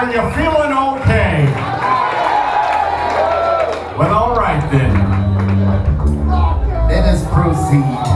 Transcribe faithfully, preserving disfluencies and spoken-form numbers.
Are you feeling okay? Well, all right then. Let us proceed.